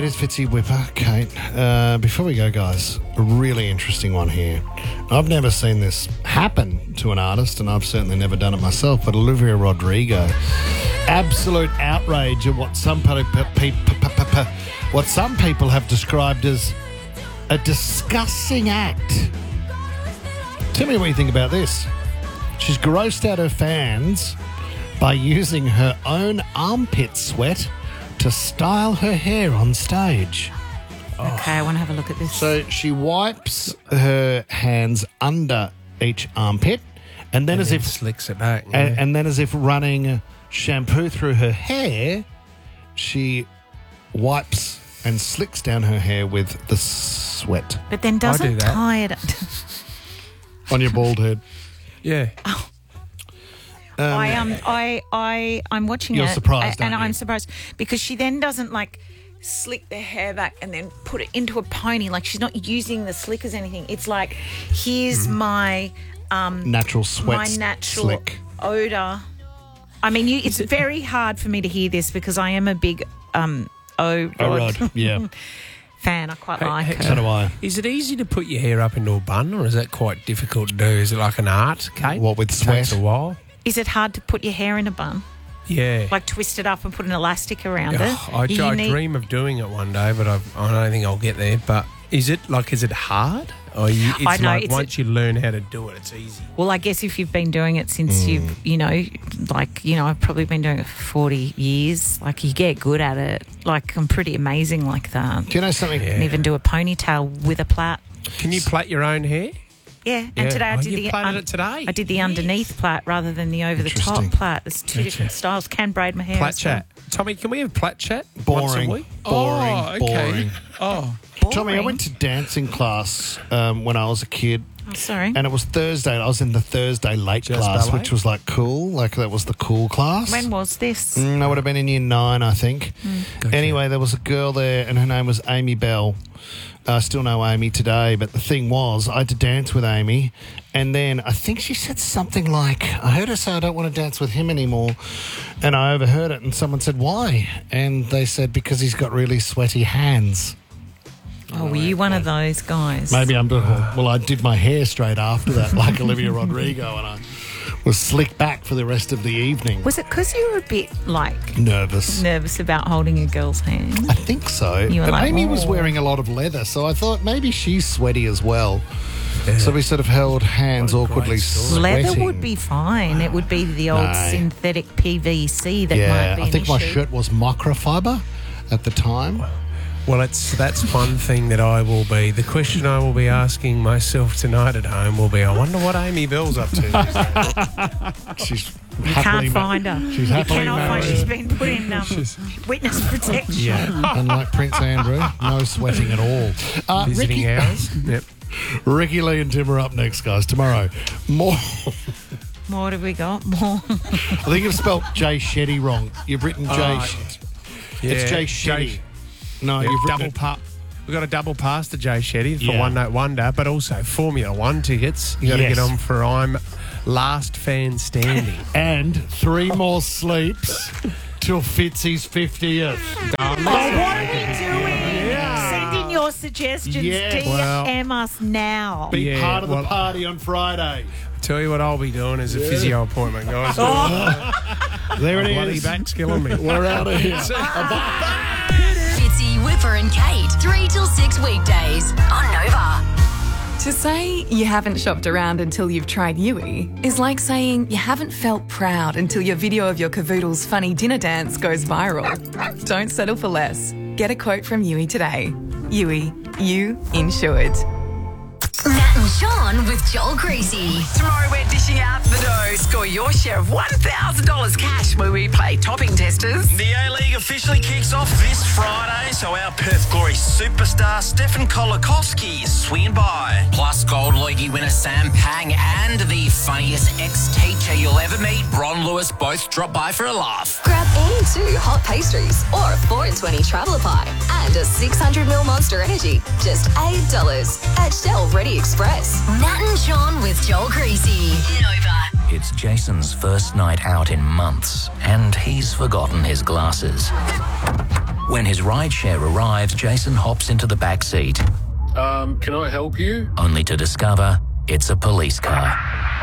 it is Fitzy Whipper, Kate. Before we go, guys, a really interesting one here. I've never seen this happen to an artist, and I've certainly never done it myself, but Olivia Rodrigo. Absolute outrage at what some people have described as a disgusting act. Tell me what you think about this. She's grossed out her fans by using her own armpit sweat to style her hair on stage. Okay, I want to have a look at this. So she wipes her hands under each armpit, and then as if slicks it back, and then as if running shampoo through her hair, she wipes and slicks down her hair with the sweat. But then doesn't tie it on your bald head. Yeah. I'm watching You're it. surprised, and aren't you? I'm surprised because she then doesn't slick the hair back and then put it into a pony. Like she's not using the slick as anything. It's like, here's my natural sweat, my natural slick odor. I mean, it's very hard for me to hear this because I am a big O-Rod, yeah. fan. I quite like her. So do I. Is it easy to put your hair up into a bun, or is that quite difficult to do? Is it like an art, Kate? What, with sweat? Takes a while. Is it hard to put your hair in a bun? Yeah. Like twist it up and put an elastic around it? I dream of doing it one day, but I don't think I'll get there. But is it hard? Or once you learn how to do it, it's easy. Well, I guess if you've been doing it since I've probably been doing it for 40 years. Like, you get good at it. Like, I'm pretty amazing like that. Do you know something? I can even do a ponytail with a plait. Can you plait your own hair? Yeah, and today I did it today. I did the underneath plait rather than the over the top plait. There's two different styles. Can braid my hair. Plait chat. Tommy, can we have plait chat? Boring. Once a week? Boring. Oh. Tommy, I went to dancing class when I was a kid. Oh, sorry. And it was Thursday. I was in the Thursday late class, ballet? which was cool. Like, that was the cool class. When was this? I would have been in year 9, I think. Gotcha. Anyway, there was a girl there, and her name was Amy Bell. I still know Amy today, but the thing was, I had to dance with Amy, and then I think she said something like, I heard her say, I don't want to dance with him anymore, and I overheard it, and someone said, why? And they said, because he's got really sweaty hands. Oh, were you one of those guys? Maybe I'm doing, well, I did my hair straight after that, like Olivia Rodrigo, and I was slicked back for the rest of the evening. Was it because you were a bit, nervous about holding a girl's hand? I think so. You were But like, Amy was "Oh." wearing a lot of leather, so I thought maybe she's sweaty as well. Yeah. So we sort of held hands awkwardly sweating. Leather would be fine. It would be the old synthetic PVC that might be I think an my issue. shirt was microfiber at the time. Well, that's one thing that I will be. The question I will be asking myself tonight at home will be, I wonder what Amy Bell's up to. She's You can't find her. She's you happily cannot find married. her. She's been put in witness protection. Yeah, unlike Prince Andrew, no sweating at all. Visiting hours. Yep. Ricky Lee and Tim are up next, guys. Tomorrow, more. More have we got? More. I think you've spelled Jay Shetty wrong. You've written Jay. It's Jay Shetty. No, you've double We've got a double pass to Jay Shetty for One Note Wonder, but also Formula One tickets. You got to get on for I'm Last Fan Standing. And 3 more sleeps till Fitzy's 50th. What are we doing? Send in your suggestions. Yes. DM us now. Be part of the party on Friday. Tell you what I'll be doing is a physio appointment, guys. There it is. Bloody back's killing me. We're out of here. Fitzy, Whipper and Kate, 3 till 6 weekdays on Nova. To say you haven't shopped around until you've tried Yui is like saying you haven't felt proud until your video of your cavoodle's funny dinner dance goes viral. Don't settle for less. Get a quote from Yui today. Yui, you insured. Nat and Sean with Joel Creasy. Tomorrow we're dishing out the dough. Score your share of $1,000 cash where we play topping testers. The A-League officially kicks off this Friday, so our Perth Glory superstar Stefan Kolakowski is swinging by. Plus Gold Logie winner Sam Pang and the funniest ex-teacher you'll ever meet, Bron Lewis, both drop by for a laugh. Grab any 2 hot pastries or a 4 and 20 traveller pie and a 600ml Monster Energy. Just $8 at Shell Ready Express. Nat and Sean with Joel Creasy. Nova. It's Jason's first night out in months, and he's forgotten his glasses. When his rideshare arrives, Jason hops into the back seat. Can I help you? Only to discover it's a police car.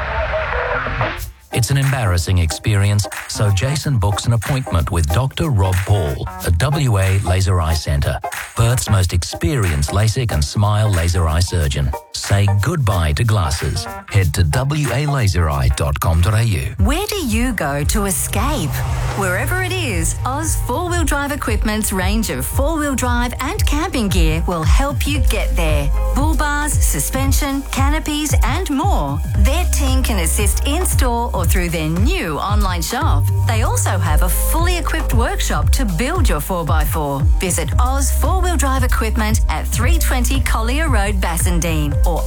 It's an embarrassing experience, so Jason books an appointment with Dr. Rob Paul at WA Laser Eye Centre, Perth's most experienced LASIK and SMILE laser eye surgeon. Say goodbye to glasses. Head to walasereye.com.au. Where do you go to escape? Wherever it is, Oz 4-Wheel Drive Equipment's range of 4-wheel drive and camping gear will help you get there. Bull bars, suspension, canopies and more. Their team can assist in-store or through their new online shop. They also have a fully equipped workshop to build your 4x4. Visit Oz 4-Wheel Drive Equipment at 320 Collier Road, Bassendean, or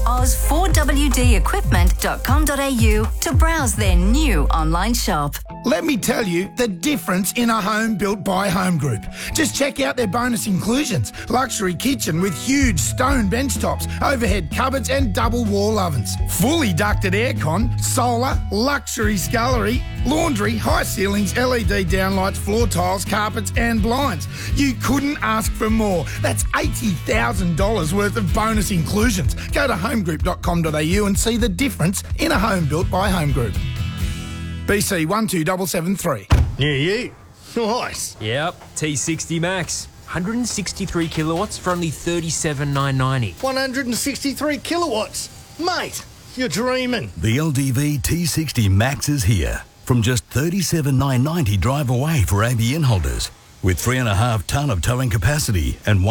oz4wdequipment.com.au to browse their new online shop. Let me tell you the difference in a home built by Home Group. Just check out their bonus inclusions. Luxury kitchen with huge stone bench tops, overhead cupboards and double wall ovens. Fully ducted aircon, solar, luxury scullery, laundry, high ceilings, LED downlights, floor tiles, carpets and blinds. You couldn't ask for more. That's $80,000 worth of bonus inclusions. Go to homegroup.com.au and see the difference in a home built by Home Group. BC 12773. Yeah, you. Nice. Yep, T60 Max. 163 kilowatts for only $37,990. 163 kilowatts. Mate, you're dreaming. The LDV T60 Max is here. From just $37,990 drive away for ABN holders. With 3.5 tonne of towing capacity and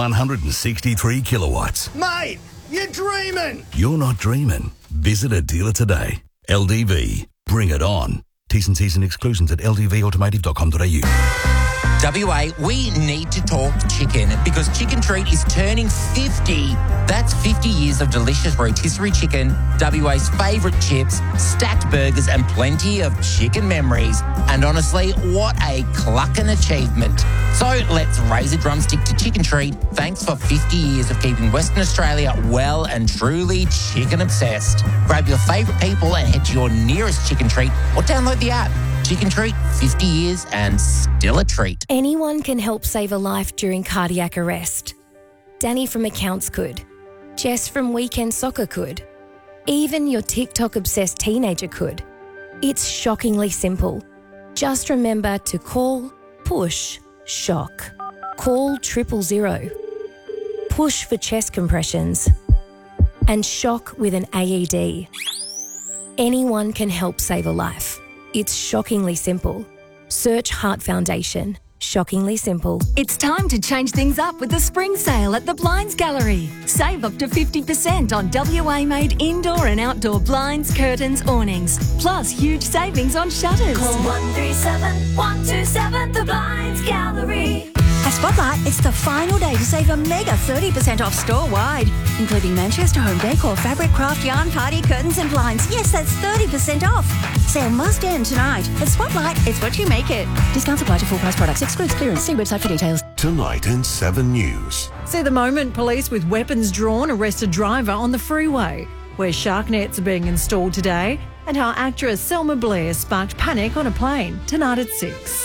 163 kilowatts. Mate, you're dreaming. You're not dreaming. Visit a dealer today. LDV. Bring it on. T's and C's and exclusions at ldvautomotive.com.au. WA, we need to talk chicken because Chicken Treat is turning 50. That's 50 years of delicious rotisserie chicken, WA's favourite chips, stacked burgers and plenty of chicken memories. And honestly, what a clucking achievement. So let's raise a drumstick to Chicken Treat. Thanks for 50 years of keeping Western Australia well and truly chicken obsessed. Grab your favourite people and head to your nearest Chicken Treat or download the app. Chicken Treat, 50 years and still a treat. Anyone can help save a life during cardiac arrest. Danny from accounts could. Jess from weekend soccer could. Even your TikTok-obsessed teenager could. It's shockingly simple. Just remember to call, push, shock. Call 000. Push for chest compressions. And shock with an AED. Anyone can help save a life. It's shockingly simple. Search Heart Foundation. Shockingly simple. It's time to change things up with the spring sale at the Blinds Gallery. Save up to 50% on WA-made indoor and outdoor blinds, curtains, awnings. Plus huge savings on shutters. Call 137 127 the Blinds Gallery. At Spotlight, it's the final day to save a mega 30% off store-wide, including Manchester Home Decor, fabric, craft, yarn, party, curtains and blinds. Yes, that's 30% off. Sale must end tonight. At Spotlight, it's what you make it. Discounts apply to full-price products. Excludes clearance. See website for details. Tonight in 7 News. See the moment police with weapons drawn arrest a driver on the freeway, where shark nets are being installed today, and how actress Selma Blair sparked panic on a plane. Tonight at 6.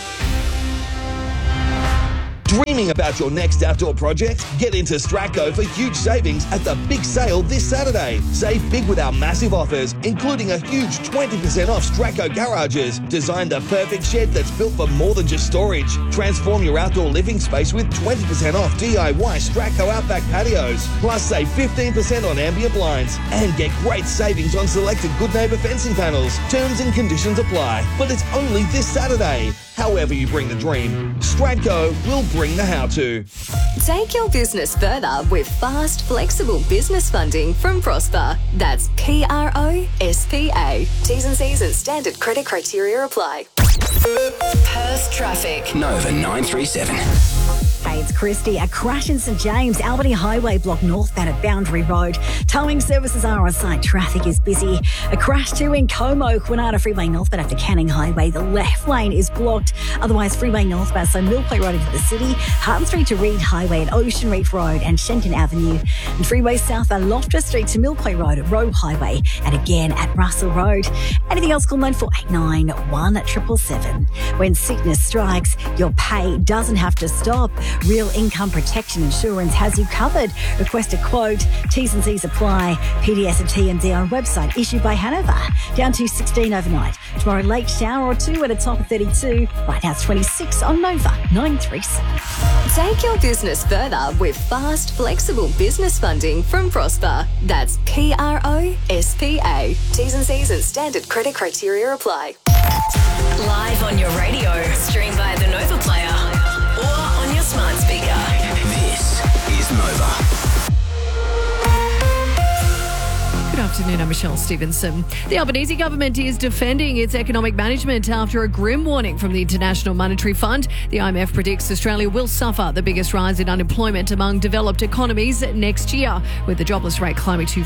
Dreaming about your next outdoor project? Get into Stratco for huge savings at the big sale this Saturday. Save big with our massive offers, including a huge 20% off Stratco garages. Design the perfect shed that's built for more than just storage. Transform your outdoor living space with 20% off DIY Stratco Outback patios. Plus save 15% on ambient blinds and get great savings on selected Good Neighbour fencing panels. Terms and conditions apply, but it's only this Saturday. However you bring the dream, Stratco will bring the how-to. Take your business further with fast, flexible business funding from Prosper. That's PROSPA. T's and C's and standard credit criteria apply. Perth traffic. Nova 937. it's Christy. A crash in St James, Albany Highway blocked northbound at Boundary Road. Towing services are on site. Traffic is busy. A crash too in Como, Kwinana Freeway northbound after Canning Highway. The left lane is blocked. Otherwise, freeway northbound, so Millway Road into the city, Harton Street to Reed Highway and Ocean Reef Road and Shenton Avenue. And freeway southbound Loftus Street to Millway Road at Roe Highway and again at Russell Road. Anything else, call 9489 1777. When sickness strikes, your pay doesn't have to stop. Real Income Protection Insurance has you covered. Request a quote. T's and C's apply. PDS and TND on website issued by Hanover. Down to 16 overnight. Tomorrow late shower or two at a top of 32. Right now it's 26 on Nova 937. Take your business further with fast, flexible business funding from Prosper. That's PROSPA. T's and C's and standard credit criteria apply. Live on your radio, stream via the Nova Player or on your smart speaker. This is Nova. Good afternoon, I'm Michelle Stevenson. The Albanese government is defending its economic management after a grim warning from the International Monetary Fund. The IMF predicts Australia will suffer the biggest rise in unemployment among developed economies next year, with the jobless rate climbing to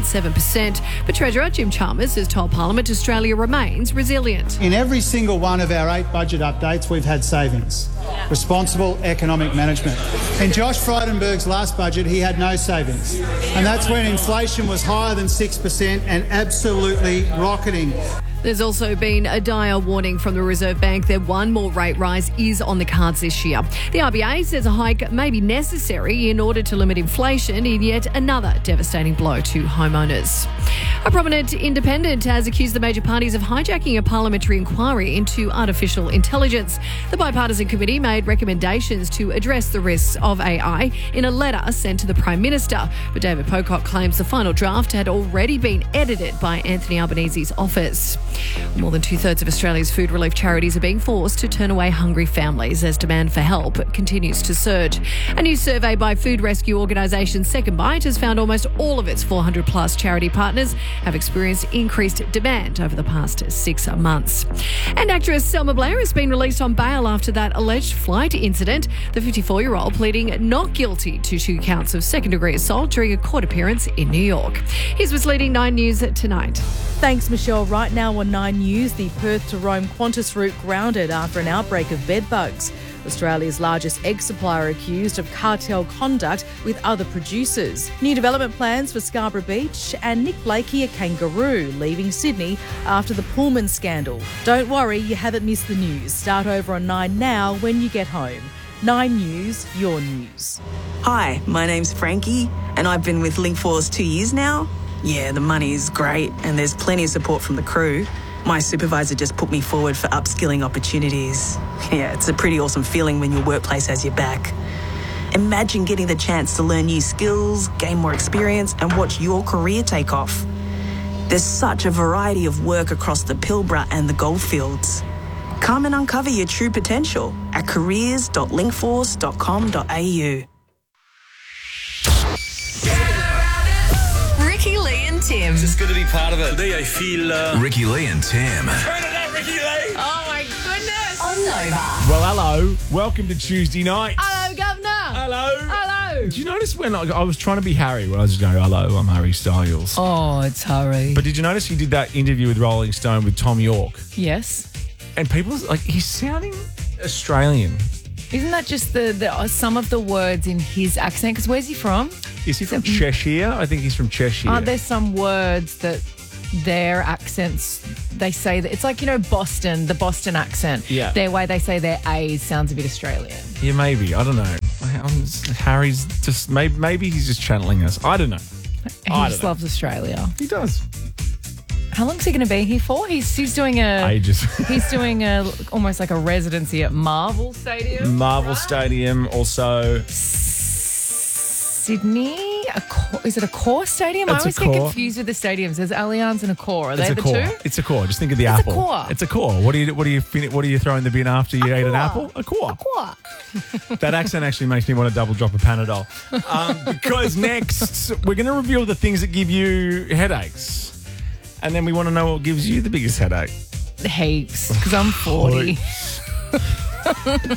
4.7%. But Treasurer Jim Chalmers has told Parliament Australia remains resilient. In every single one of our 8 budget updates, we've had savings. Responsible economic management. In Josh Frydenberg's last budget, he had no savings. And that's when inflation was higher than 6% and absolutely rocketing. There's also been a dire warning from the Reserve Bank that one more rate rise is on the cards this year. The RBA says a hike may be necessary in order to limit inflation in yet another devastating blow to homeowners. A prominent independent has accused the major parties of hijacking a parliamentary inquiry into artificial intelligence. The bipartisan committee made recommendations to address the risks of AI in a letter sent to the Prime Minister, but David Pocock claims the final draft had already been edited by Anthony Albanese's office. More than 2/3 of Australia's food relief charities are being forced to turn away hungry families as demand for help continues to surge. A new survey by food rescue organisation Second Bite has found almost all of its 400 plus charity partners have experienced increased demand over the past 6 months. And actress Selma Blair has been released on bail after that alleged flight incident. The 54-year-old pleading not guilty to 2 counts of second-degree assault during a court appearance in New York. Here's what's leading 9 News tonight. Thanks, Michelle. Right now on 9 News, the Perth to Rome Qantas route grounded after an outbreak of bedbugs. Australia's largest egg supplier accused of cartel conduct with other producers. New development plans for Scarborough Beach, and Nick Blakey a kangaroo leaving Sydney after the Pullman scandal. Don't worry, you haven't missed the news. Start over on 9 now when you get home. 9 News, your news. Hi, my name's Frankie and I've been with Linkforce 2 years now. Yeah, the money's great and there's plenty of support from the crew. My supervisor just put me forward for upskilling opportunities. Yeah, it's a pretty awesome feeling when your workplace has your back. Imagine getting the chance to learn new skills, gain more experience and watch your career take off. There's such a variety of work across the Pilbara and the Goldfields. Come and uncover your true potential at careers.linkforce.com.au. Ricky Lee and Tim. Just good to be part of it. Today I feel... Ricky Lee and Tim. Oh my goodness. On Nova. Well, hello. Welcome to Tuesday night. Hello, Governor. Hello. Hello. Did you notice when I was trying to be Harry when I was just going, hello, I'm Harry Styles. Oh, it's Harry. But did you notice he did that interview with Rolling Stone with Tom York? Yes. And people, like, he's sounding Australian. Isn't that just the some of the words in his accent? Because where's he from? Is he from Cheshire? I think he's from Cheshire. Aren't there some words that their accents, they say that it's like, you know, Boston, the Boston accent. Yeah. Their way they say their A's sounds a bit Australian. Yeah, maybe. I don't know. Harry's just, maybe he's just channeling us. I don't know. He just loves Australia. He does. How long is he going to be here for? He's doing ages. He's doing almost like a residency at Marvel Stadium. Marvel Stadium, also Sydney. Is it Accor Stadium? I always get confused with the stadiums. There's Allianz and Accor. Are they the two? It's Accor. Just think of the apple. Accor. It's Accor. What do you throw in the bin after you ate an apple? Accor. That accent actually makes me want to double drop a Panadol. Because next we're going to reveal the things that give you headaches. And then we want to know what gives you the biggest headache. Heaps, because I'm 40.